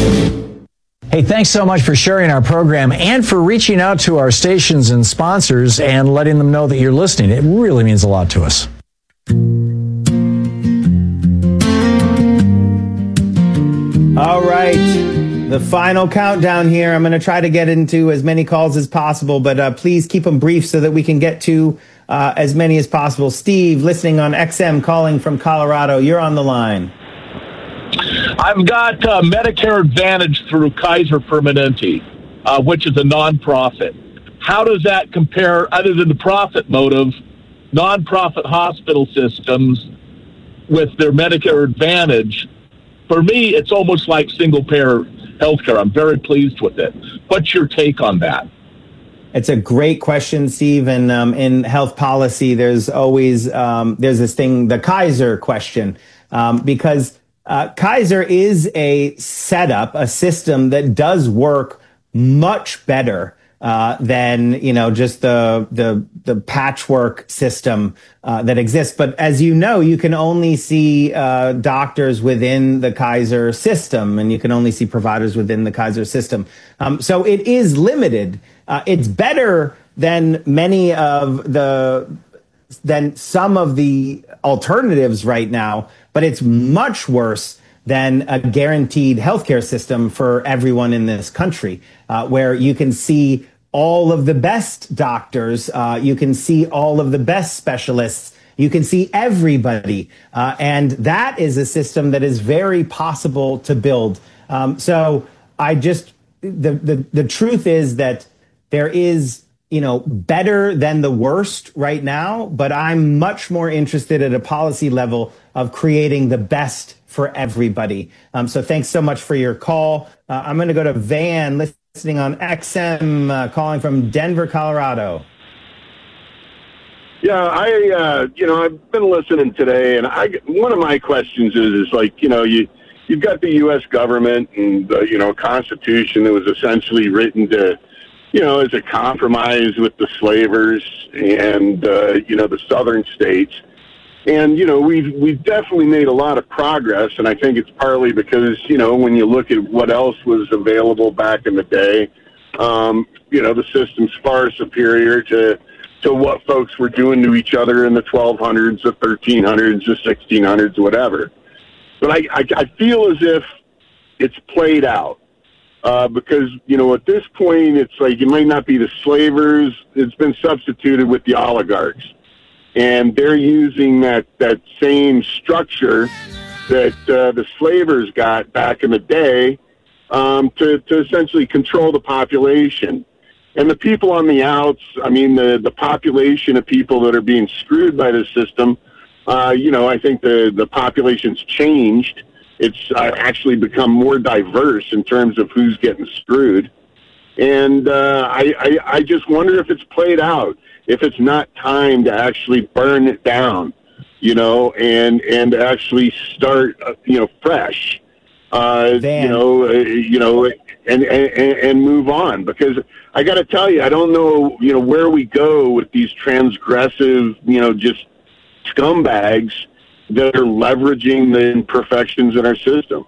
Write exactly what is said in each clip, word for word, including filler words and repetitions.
Hey, thanks so much for sharing our program and for reaching out to our stations and sponsors and letting them know that you're listening. It really means a lot to us. All right, the final countdown here. I'm going to try to get into as many calls as possible, but uh, please keep them brief so that we can get to uh, as many as possible. Steve, listening on X M, calling from Colorado. You're on the line. I've got uh, Medicare Advantage through Kaiser Permanente, uh, which is a nonprofit. How does that compare, other than the profit motive, nonprofit hospital systems with their Medicare Advantage? For me, it's almost like single-payer healthcare. I'm very pleased with it. What's your take on that? It's a great question, Steve. And um, in health policy, there's always um, there's this thing, the Kaiser question, um, because uh, Kaiser is a setup, a system that does work much better uh, than, you know, just the the the patchwork system uh, that exists. But as you know, you can only see uh, doctors within the Kaiser system, and you can only see providers within the Kaiser system. Um, so it is limited. Uh, it's better than many of the than some of the alternatives right now, but it's much worse than a guaranteed healthcare system for everyone in this country, uh, where you can see all of the best doctors, uh, you can see all of the best specialists, you can see everybody. Uh, and that is a system that is very possible to build. Um, so I just, the, the, the truth is that there is, you know, better than the worst right now, but I'm much more interested at a policy level of creating the best for everybody. Um, so thanks so much for your call. Uh, I'm going to go to Van, listening on X M, uh, calling from Denver, Colorado. Yeah, I, uh, you know, I've been listening today, and I, one of my questions is, is like, you know, you, you've got the U S government and, the, you know, Constitution that was essentially written to, you know, as a compromise with the slavers and, uh, you know, the southern states. And, you know, we've, we've definitely made a lot of progress, and I think it's partly because, you know, when you look at what else was available back in the day, um, you know, the system's far superior to to what folks were doing to each other in the twelve hundreds, the thirteen hundreds, the sixteen hundreds, whatever. But I, I, I feel as if it's played out. Uh, because, you know, at this point, it's like it might not be the slavers. It's been substituted with the oligarchs. And they're using that, that same structure that uh, the slavers got back in the day um, to, to essentially control the population. And the people on the outs, I mean, the, the population of people that are being screwed by this system, uh, you know, I think the, the population's changed. It's uh, actually become more diverse in terms of who's getting screwed. And uh, I, I, I just wonder if it's played out, if it's not time to actually burn it down, you know, and and actually start, uh, you know, fresh, uh, you know, uh, you know, and, and and move on. Because I got to tell you, I don't know, you know, where we go with these transgressive, you know, just scumbags that are leveraging the imperfections in our system.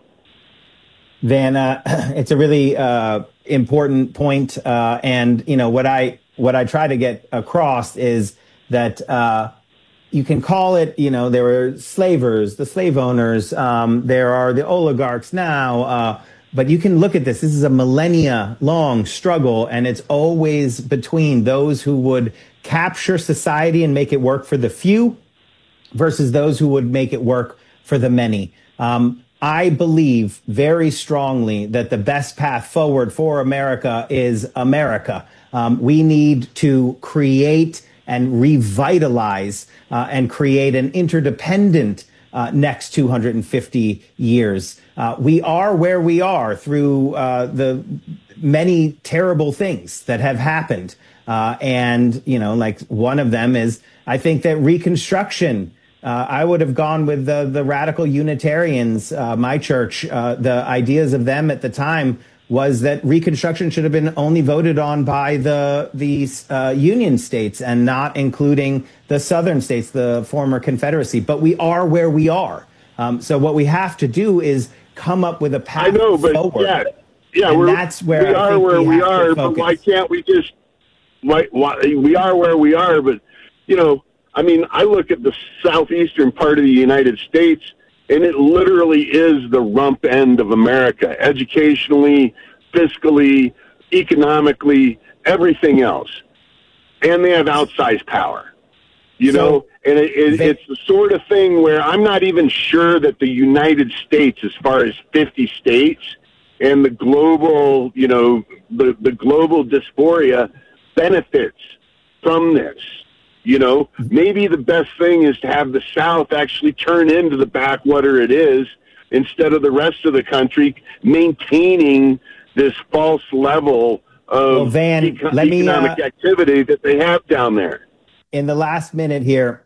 Van, uh, it's a really uh, important point, uh, and you know what I what I try to get across is that uh, you can call it, you know, there were slavers, the slave owners, um, there are the oligarchs now, uh, but you can look at this. This is a millennia-long struggle, and it's always between those who would capture society and make it work for the few versus those who would make it work for the many. Um, I believe very strongly that the best path forward for America is America. Um, we need to create and revitalize uh, and create an interdependent uh, next two hundred fifty years. Uh, we are where we are through uh, the many terrible things that have happened. Uh, and, you know, like one of them is, I think that Reconstruction, Uh, I would have gone with the, the radical Unitarians, uh, my church. Uh, the ideas of them at the time was that Reconstruction should have been only voted on by the the uh, Union states and not including the Southern states, the former Confederacy. But we are where we are. Um, so what we have to do is come up with a path I know, but forward. yeah, yeah, and we're, that's where we I are think where we, we have are. to But focus. why can't we just? Why, why we are where we are? But you know, I mean, I look at the southeastern part of the United States, and it literally is the rump end of America, educationally, fiscally, economically, everything else, and they have outsized power. You So, know, and it, it, they, it's the sort of thing where I'm not even sure that the United States, as far as fifty states and the global, you know, the, the global dysphoria benefits from this. You know, maybe the best thing is to have the South actually turn into the backwater it is instead of the rest of the country maintaining this false level of well, Van, eco- let me, economic uh, activity that they have down there. in the last minute here,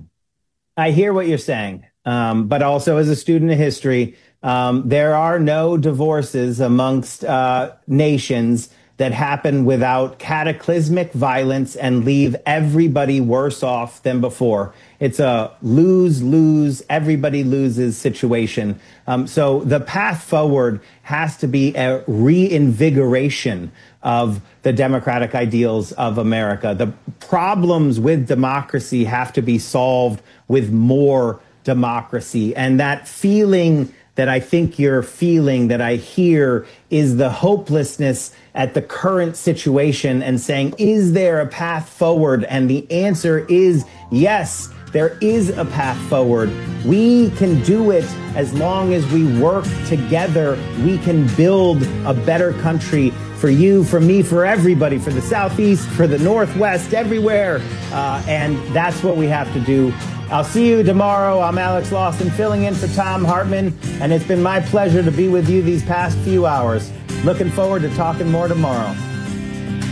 I hear what you're saying, um, but also as a student of history, um, there are no divorces amongst uh, nations that happen without cataclysmic violence and leave everybody worse off than before. It's a lose-lose, everybody loses situation. Um, so the path forward has to be a reinvigoration of the democratic ideals of America. The problems with democracy have to be solved with more democracy. And that feeling that I think you're feeling, that I hear, is the hopelessness at the current situation and saying, is there a path forward? And the answer is yes, there is a path forward. We can do it as long as we work together. We can build a better country for you, for me, for everybody, for the Southeast, for the Northwest, everywhere. Uh, and that's what we have to do. I'll see you tomorrow. I'm Alex Lawson, filling in for Thom Hartmann, and it's been my pleasure to be with you these past few hours. Looking forward to talking more tomorrow.